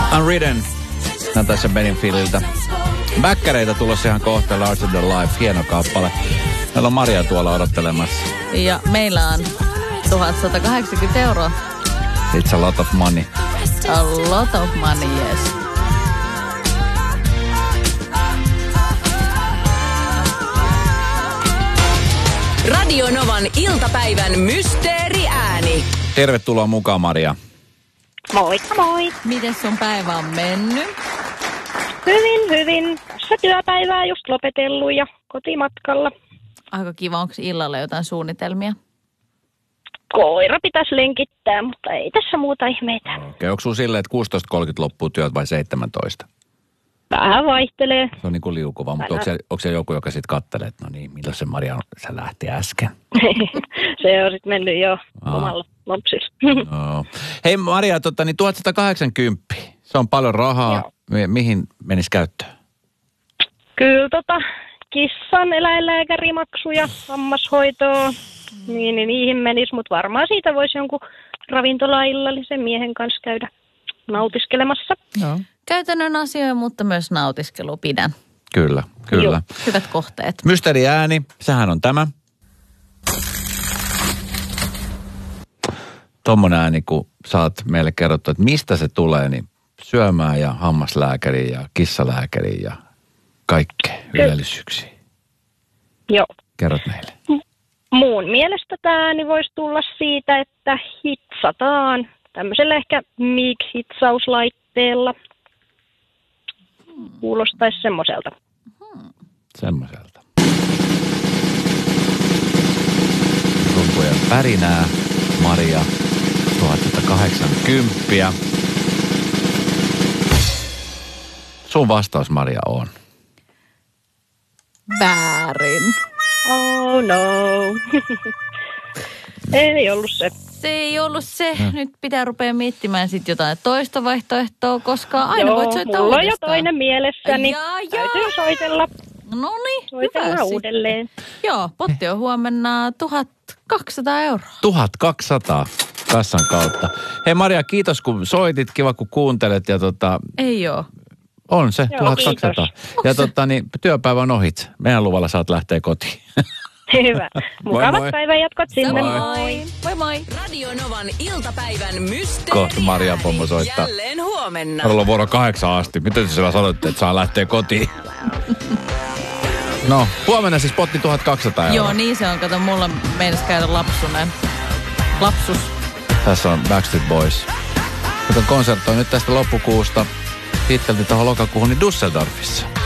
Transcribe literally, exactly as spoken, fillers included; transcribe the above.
Unwritten. Nää tässä Benifililtä. Bäkkäreitä tulossa ihan kohta. Larger Than Life. Hieno kappale. Meillä on Maria tuolla odottelemassa. Ja meillä on tuhatsata kahdeksankymmentä euroa. It's a lot of money. A lot of money, yes. Radio Novan iltapäivän mysteeriääni. Tervetuloa mukaan, Maria. Moikka moi. Miten sun päivä on mennyt? Hyvin, hyvin. Tässä työpäivää just lopetellut ja kotimatkalla. Aika kiva. Onko illalla jotain suunnitelmia? Koira pitäisi lenkittää, mutta ei tässä muuta ihmeitä. Okei, okay. Onko sun silleen, että kuusitoista kolmekymmentä loppuu työt vai seitsemäntoista? Vähän vaihtelee. Se on niin kuin liukuva, mutta onko se, onko se joku, joka sitten kattelee, että no niin, milloin se Maria, se lähti äsken? Se on sitten mennyt jo Aa. omalla lompsilla. No. Hei Maria, tota, niin tuhatsata kahdeksankymmentä, se on paljon rahaa. Mi- mihin menisi käyttöön? Kyllä tota, kissan eläinlääkärimaksuja, hammashoitoa, niin, niin niihin menisi, mutta varmaan siitä voisi jonkun ravintolaillallisen miehen kanssa käydä nautiskelemassa. Joo. Käytännön asioita, mutta myös nautiskelu pidän. Kyllä, kyllä. Joo. Hyvät kohteet. Mysteeriääni, sehän on tämä. Tommonen ääni, kun sä oot meille kerrottu, että mistä se tulee, niin syömään ja hammaslääkäriin ja kissalääkäriin ja kaikkea ylellisyyksiä. Joo. Kerrot meille. Muun mielestä tämä ääni voisi tulla siitä, että hitsataan tämmöisellä ehkä mic-hitsauslaitteella. Kuulostaisi semmoiselta. Hmm. Semmoiselta. Rumpujen pärinää, Maria, tuhatsata kahdeksankymmentä. Sun vastaus, Maria, on? Väärin. Oh no. Ei ollut se. Se ei ollut se. Hmm. Nyt pitää rupea miettimään sitten jotain toista vaihtoehtoa, koska aina Joo, voit soittaa mulla uudestaan. on jo toinen mielessä, niin jaa, jaa. täytyy soitella. No niin, Soitella uudelleen. Joo, potti on huomenna tuhatkaksisataa euroa. tuhatkaksisataa kassan kautta. Hei Maria, kiitos kun soitit, kiva kun kuuntelet ja tota... Ei oo. On se, Joo, tuhatkaksisataa. kiitos. Ja tota niin, työpäivä on ohitse. Meidän luvalla saat lähteä kotiin. Hyvä. Mukavat moi moi. päivän jatkot sinne. Moi. Moi. Moi moi. Radio Novan iltapäivän mysteeriääni. Kohta Maria pommo soittaa. Jälleen huomenna. Meillä on vuoro kahdeksan asti. Miten te siellä sanoitte, että saa lähteä kotiin? No, huomenna siis potti tuhatkaksisataa euroa. Joo, niin se on. Kato, mulla meinas käydä lapsunen. Lapsus. Tässä on Backstreet Boys. Kato, konsertti on nyt tästä loppukuusta pitkälti tuohon lokakuuhun niin Düsseldorfissa.